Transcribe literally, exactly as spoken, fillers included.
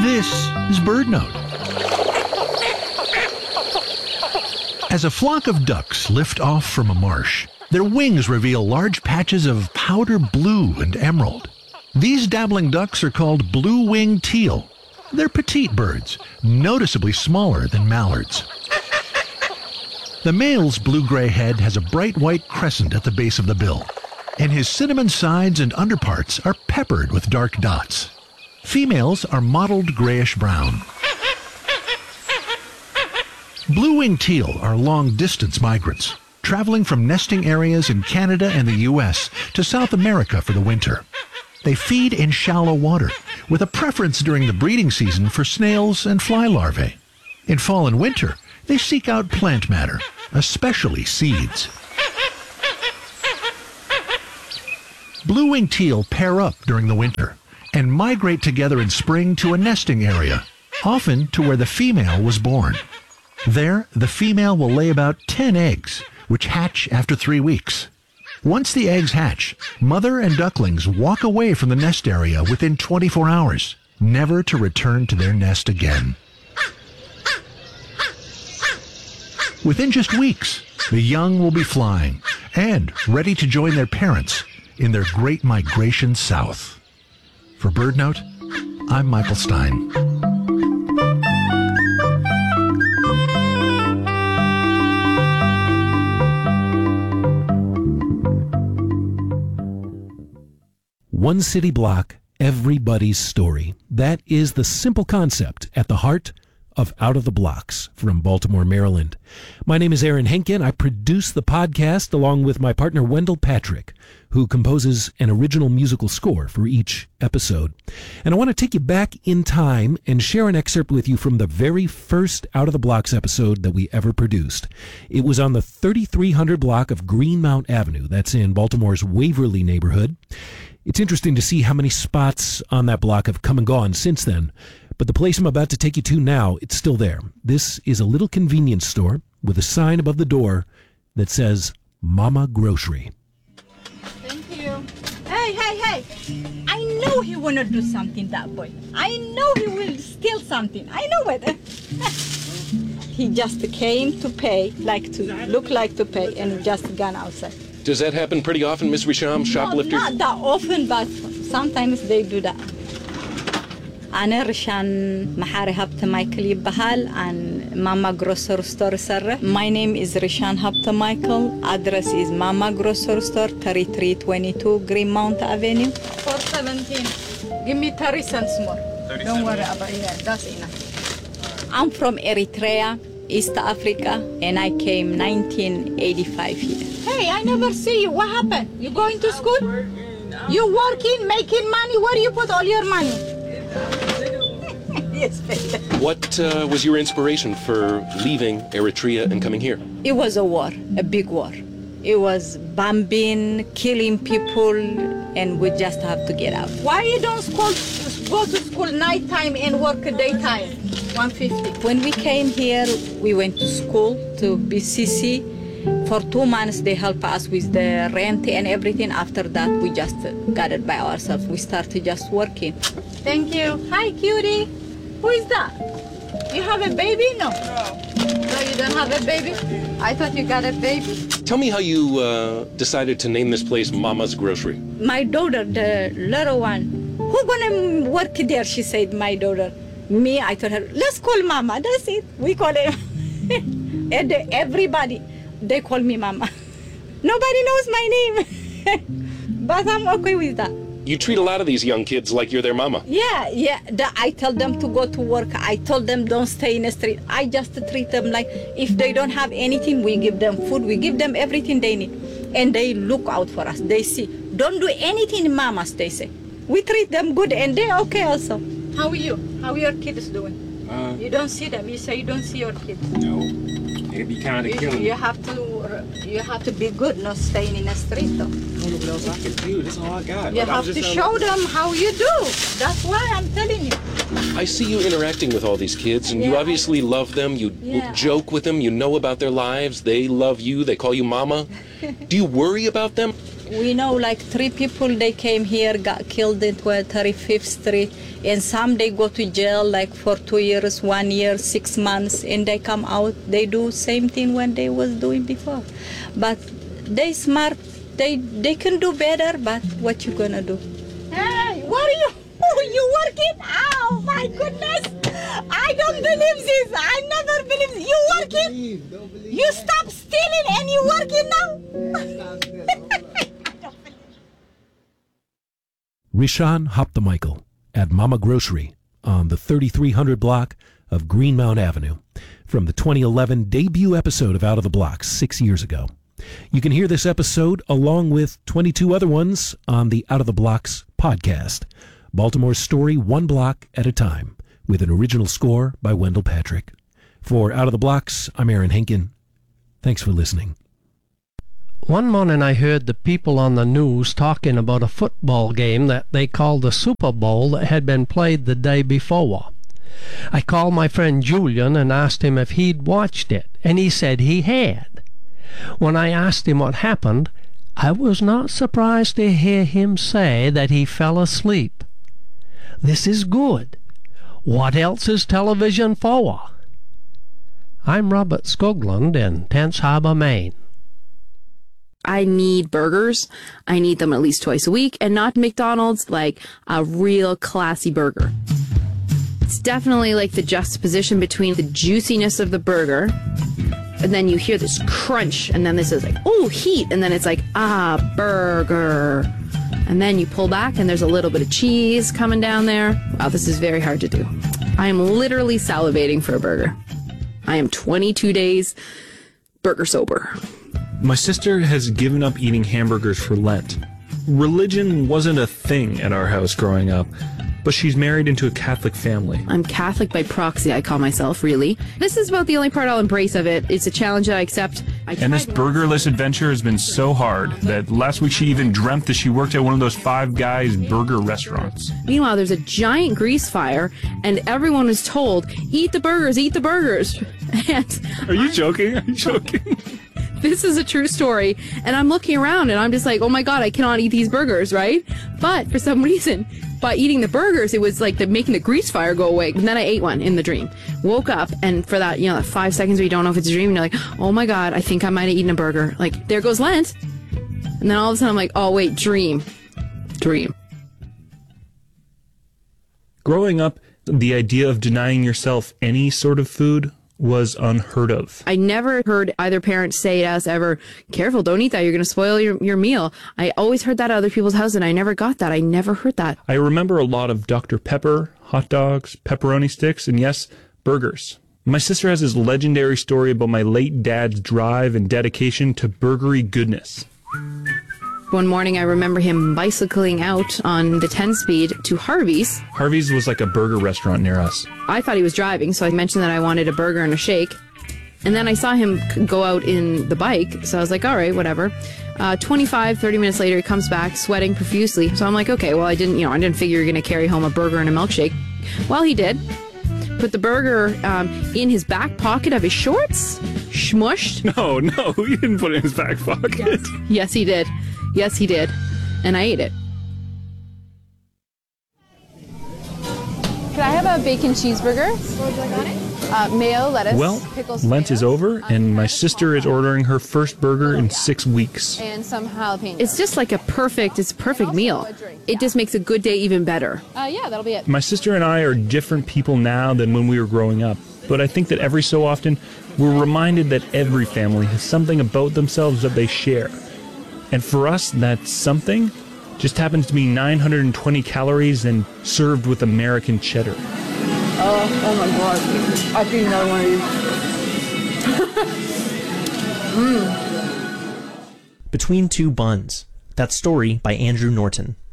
This is BirdNote. As a flock of ducks lift off from a marsh, their wings reveal large patches of powder blue and emerald. These dabbling ducks are called blue-winged teal. They're petite birds, noticeably smaller than mallards. The male's blue-gray head has a bright white crescent at the base of the bill, and his cinnamon sides and underparts are peppered with dark dots. Females are mottled grayish-brown. Blue-winged teal are long-distance migrants, traveling from nesting areas in Canada and the U S to South America for the winter. They feed in shallow water, with a preference during the breeding season for snails and fly larvae. In fall and winter, they seek out plant matter, especially seeds. Blue-winged teal pair up during the winter and migrate together in spring to a nesting area, often to where the female was born. There, the female will lay about ten eggs, which hatch after three weeks. Once the eggs hatch, mother and ducklings walk away from the nest area within twenty-four hours, never to return to their nest again. Within just weeks, the young will be flying and ready to join their parents in their great migration south. For BirdNote, I'm Michael Stein. One city block, everybody's story. That is the simple concept at the heart of Out of the Blocks from Baltimore, Maryland. My name is Aaron Henkin. I produce the podcast along with my partner Wendell Patrick, who composes an original musical score for each episode. And I want to take you back in time and share an excerpt with you from the very first Out of the Blocks episode that we ever produced. It was on the thirty-three hundred block of Greenmount Avenue. That's in Baltimore's Waverly neighborhood. It's interesting to see how many spots on that block have come and gone since then. But the place I'm about to take you to now, it's still there. This is a little convenience store with a sign above the door that says Mama Grocery. Thank you. Hey, hey, hey. I know he want to do something, that boy. I know he will steal something. I know it. He just came to pay, like to look like to pay, and just gone outside. Does that happen pretty often, Miss Risham, shoplifters? No, not that often, but sometimes they do that. أنا رشان محاري هبت مايكل يبهال عن Mama Grocery Store سرة. My name is Rishan Hapta Michael. Address is Mama Grocery Store, thirty-three twenty-two Greenmount Avenue. four seventeen. Give me thirty cents more. Don't worry about it. That's enough. I'm from Eritrea, East Africa, and I came nineteen eighty-five here. Hey, I never see you. What happened? You going to school? You working, making money? Where do you put all your money? Yes, What uh, was your inspiration for leaving Eritrea and coming here? It was a war, a big war. It was bombing, killing people, and we just have to get out. Why you don't school, go to school nighttime and work daytime? one fifty. When we came here, we went to school to B C C. For two months, they helped us with the rent and everything. After that, we just got it by ourselves. We started just working. Thank you. Hi, cutie. Who is that? You have a baby? No. No. No, you don't have a baby? I thought you got a baby. Tell me how you uh, decided to name this place Mama's Grocery. My daughter, the little one, who gonna work there? She said, my daughter. Me, I told her, let's call Mama. That's it. We call it. And everybody, they call me Mama. Nobody knows my name. But I'm okay with that. You treat a lot of these young kids like you're their mama. Yeah, yeah. The, I tell them to go to work. I told them don't stay in the street. I just treat them like if they don't have anything, we give them food. We give them everything they need. And they look out for us. They see. Don't do anything, mamas, they say. We treat them good and they're okay also. How are you? How are your kids doing? Uh, you don't see them. You say you don't see your kids. No. It'd be kind of You, killing. you have to you have to be good, not staying in the street though. I don't know what else I can do. That's all I got. You Like, I'm have just to telling- show them how you do. That's why I'm telling you. I see you interacting with all these kids, and you Yeah. obviously love them. You Yeah. joke with them. You know about their lives. They love you. They call you Mama. Do you worry about them? We know like three people, they came here, got killed in thirty-fifth Street, and some they go to jail like for two years, one year, six months, and they come out, they do same thing when they was doing before. But they smart, they they can do better, but what you gonna do? Hey, what are you, oh, you working? Oh my goodness, I don't believe this, I never believe this. You working? You stop stealing and you working now? Rishan Hoptemichael at Mama Grocery on the thirty-three hundred block of Greenmount Avenue from the twenty eleven debut episode of Out of the Blocks six years ago. You can hear this episode along with twenty-two other ones on the Out of the Blocks podcast. Baltimore's story one block at a time with an original score by Wendell Patrick. For Out of the Blocks, I'm Aaron Henkin. Thanks for listening. One morning I heard the people on the news talking about a football game that they called the Super Bowl that had been played the day before. I called my friend Julian and asked him if he'd watched it, and he said he had. When I asked him what happened, I was not surprised to hear him say that he fell asleep. This is good. What else is television for? I'm Robert Skoglund in Tense Harbor, Maine. I need burgers. I need them at least twice a week, and not McDonald's, like a real classy burger. It's definitely like the juxtaposition between the juiciness of the burger, and then you hear this crunch, and then this is like, oh, heat, and then it's like, ah, burger. And then you pull back, and there's a little bit of cheese coming down there. Wow, this is very hard to do. I am literally salivating for a burger. I am twenty-two days burger sober. My sister has given up eating hamburgers for Lent. Religion wasn't a thing at our house growing up, but she's married into a Catholic family. I'm Catholic by proxy, I call myself, really. This is about the only part I'll embrace of it. It's a challenge that I accept. I and this burgerless adventure has been so hard that last week she even dreamt that she worked at one of those Five Guys burger restaurants. Meanwhile, there's a giant grease fire, and everyone is told, eat the burgers, eat the burgers. And Are you joking? Are you joking? This is a true story, and I'm looking around and I'm just like, oh my god, I cannot eat these burgers, right? But for some reason, by eating the burgers, it was like the making the grease fire go away. And then I ate one in the dream. Woke up, and for that, you know, that five seconds where you don't know if it's a dream, and you're like, oh my god, I think I might have eaten a burger. Like, there goes Lent. And then all of a sudden I'm like, oh wait, dream. Dream. Growing up, the idea of denying yourself any sort of food was unheard of. I never heard either parent say to us ever, careful, don't eat that, you're going to spoil your, your meal. I always heard that at other people's houses, and I never got that. I never heard that. I remember a lot of Doctor Pepper, hot dogs, pepperoni sticks, and yes, burgers. My sister has this legendary story about my late dad's drive and dedication to burgery goodness. One morning I remember him bicycling out on the ten-speed to Harvey's. Harvey's was like a burger restaurant near us. I thought he was driving, so I mentioned that I wanted a burger and a shake. And then I saw him go out in the bike, so I was like, all right, whatever. Uh, twenty-five, thirty minutes later, he comes back sweating profusely. So I'm like, okay, well, I didn't, you know, I didn't figure you were going to carry home a burger and a milkshake. Well, he did. Put the burger um, in his back pocket of his shorts, smushed. No, no, he didn't put it in his back pocket. Yes, yes he did. Yes, he did. And I ate it. Can I have a bacon cheeseburger? What would you like on it? Uh, mayo, lettuce, well, pickles, Lent tomatoes, is over, and my sister is ordering her first burger in six weeks. and some jalapenos. It's just like a perfect, it's a perfect meal. It just makes a good day even better. Uh, yeah, that'll be it. My sister and I are different people now than when we were growing up, but I think that every so often we're reminded that every family has something about themselves that they share. And for us, that something just happens to be nine hundred twenty calories and served with American cheddar. Oh, oh my god. I think another one of these. mm. Between Two Buns. That story by Andrew Norton.